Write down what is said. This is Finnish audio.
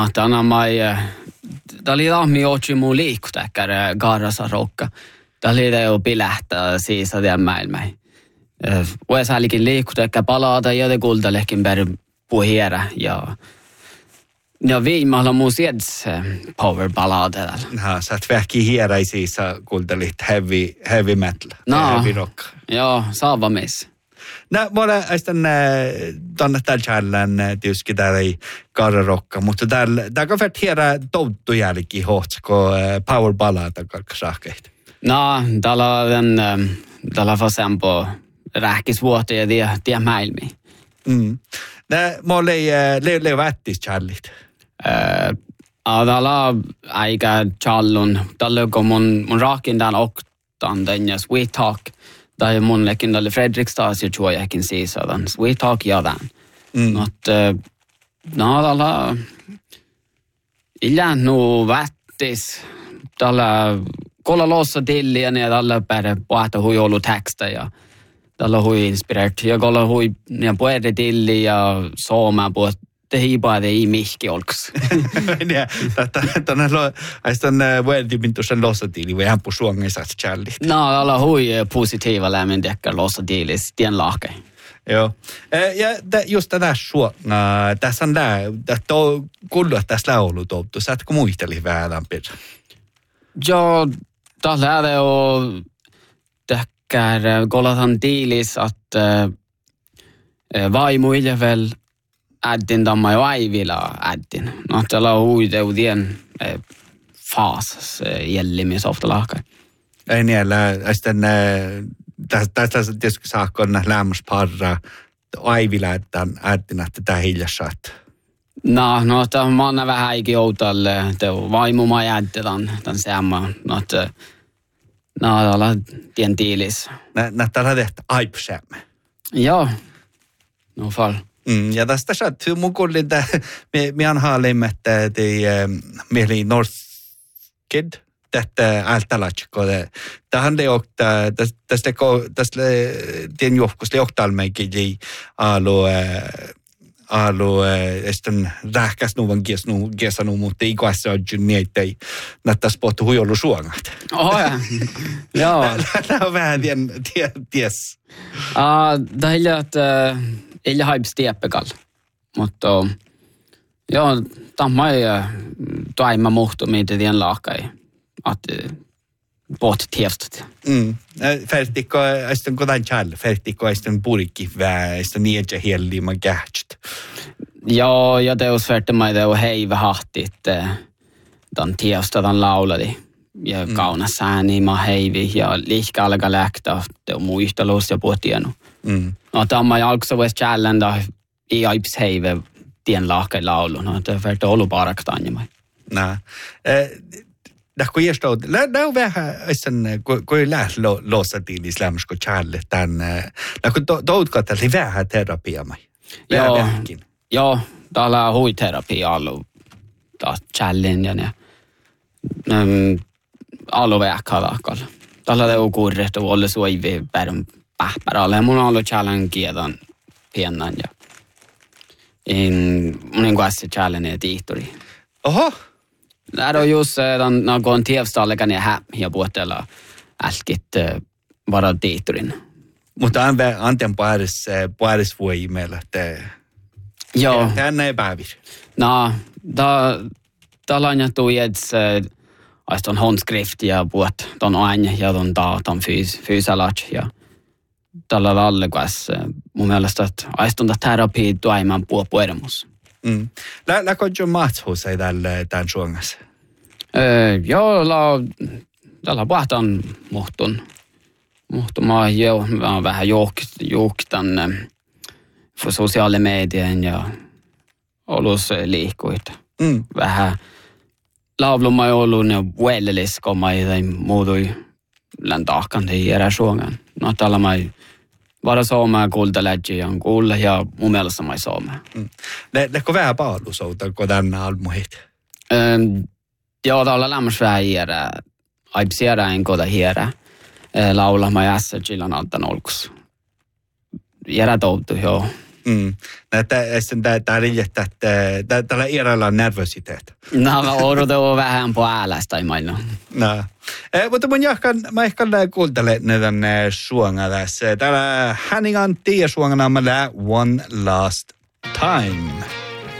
Tänä mai, tämä oli lahmi ootsi muu liikkutäkkärä gaarasa rokka. Tämä oli teo pilähtää siis adien mäilmäi. Uesällikin liikkutäkkä palata ja te kultalehkin per puhiera ja viimalla mun sieds power ballad täällä. Sä oot vähki hieraisi, sä kultelit heavy metal, heavy rock. Joo, saavamis. No, mulla on tuonne tällä challän tietysti täällä ei karrokka, mutta täällä on färt hiera touttu jälki hohtsko power ballad kaksakeita. No, täällä on vasempo rähkisvuoto ja tie mäilmiä. Mulla ei vättis challit. Täällä aika challun. Täällä on mun raakin täällä oktan ja Sweet Talk. Tai mun lekin täällä Fredrikstads ja juojakin siis on Sweet Talk ja tämän. Täällä ilään nu vättis. Täällä kolla lossa tilliä ja täällä päivä puhata hui ollut tekstä ja täällä hui inspireert. Ja kolla hui ja puhata tilli ja sooma puhata. Det hiipaa ei mihki olks. Tänne aistan vuodiminttuisen lossatiili, vai hän pusuangen saat challit. No, alla hui positiiva lämmin tekkär lossatiilis, tien lahkei. Joo. Ja just tänä tässä on kuullut tässä laulutouttu. Saatko muisteli vähän lämpir? Joo, tällä on tekkär kolatan tiilis, että vaimu iljevel äddin tamma jo aivila äddin. No, täällä on huiteudien faasas jällimies ofta lahkai. Ei niellä, sitten tässä tietysti saakon lämmäsparra aivila äddin, että tämä hiljassa. No, tämä on vähän aikin outalle. Vaimu mä äddin tämän seamman. No, täällä tien tiilis. Täällä tehty aipsäämme. Joo, no fall. Ja tästä sattuu mun kuulin, että me on haalimme, että me oli North Kid, tästä ältälatsikko. Tähän ei ole, tästä tien johkusta johtaa meikin alu, sitten rähkäs nuvan kiesanu, mutta ei kohdassa ole niin, että ei näyttäisi pohtu huijollu suongat. Joo. Tämä on vähän ties. Tämä ei haipsi tieppekall. Mutta joo, tämä ei toima muhtumia tien lahkai. Että pohti tiestot. Färtikko, sitten kodan chall. Färtikko, sitten purikki vähän, sitten niitä hieliima kähtsit. Joo, ja teus färtimai teu heive hahti, että tämän tiesto tämän laulali. Ja kaunas ääni ma heivi ja liikä alkaa lähtää. Teu muistelus ja puhtienu. No, tämä on alkuun West Challenda ei aips heive tien lahkai laulu. No, tämä on ollut parakta anjamai. Nää. Kun just on, nämä on vähän, kun ei lähde lossattiin islamsko challe tämän, kun toutko tällä vähän terapiaa. Joo, täällä on huiterapia ollut taas challin ja ne ollut vähän kalakalla. Täällä on kurrettu olla suivi päärän pähpärällä ja mun on ollut challin kietan piennan ja mun kanssa challin ja tihturi. Oho! Där är just när går en tv-stalle kan jag här ja puhutella älkit bara tiiturin. Mutta anten puolis voi meillä että joo. Tänne ei päivit. No, täällä on jättu jeds aiston håndskrift ja puhut ton aine ja ton fysalat ja tällä lalle kanssa mun mielestä että aiston terapia toimaan puoremus. Läkö jo mahthuus ei tämän suongassa? Joo, tällä puhutaan muhtumaan jo vähän juoktan sosiaalisen median ja olus liikkuita. Vähän lauluma ei ollut ne vueleliskoma ja muutui läntahkan tehdä suongan. No tällä mai vara Suomea kuulteläji ja kuulle ja mun mielestä mä Suomea. Läkö vähän paalusouta, kun tänne almuhit? Joo, täällä lämmäs vähän hierä. Aipsiera en koda hierä. Laulama jässä chillan altan olkus. Hierä toutu, joo. Tämä riittää, että tällä iällä on nervositet. No, mä odotan vähän på äälästä, ei maino. No. Mutta mä ehkä kuuntelen näiden suonga tässä. Täällä Hanning Antti ja suongana One Last Time.